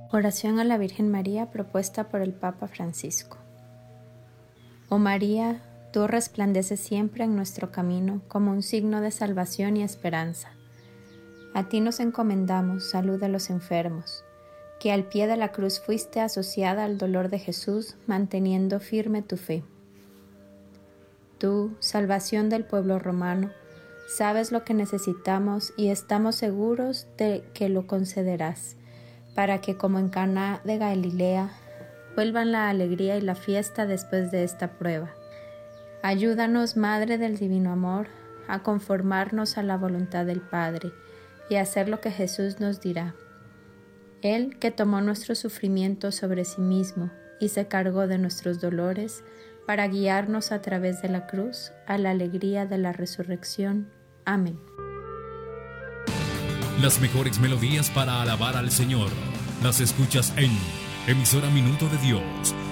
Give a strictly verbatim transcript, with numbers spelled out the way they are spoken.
Oración a la Virgen María propuesta por el Papa Francisco. Oh María, tú resplandeces siempre en nuestro camino como un signo de salvación y esperanza. A ti nos encomendamos, salud de los enfermos, que al pie de la cruz fuiste asociada al dolor de Jesús, manteniendo firme tu fe. Tú, salvación del pueblo romano, sabes lo que necesitamos y estamos seguros de que lo concederás, para que como en Caná de Galilea, vuelvan la alegría y la fiesta después de esta prueba. Ayúdanos, Madre del Divino Amor, a conformarnos a la voluntad del Padre y a hacer lo que Jesús nos dirá. Él que tomó nuestro sufrimiento sobre sí mismo y se cargó de nuestros dolores para guiarnos a través de la cruz a la alegría de la resurrección. Amén. Las mejores melodías para alabar al Señor las escuchas en Emisora Minuto de Dios,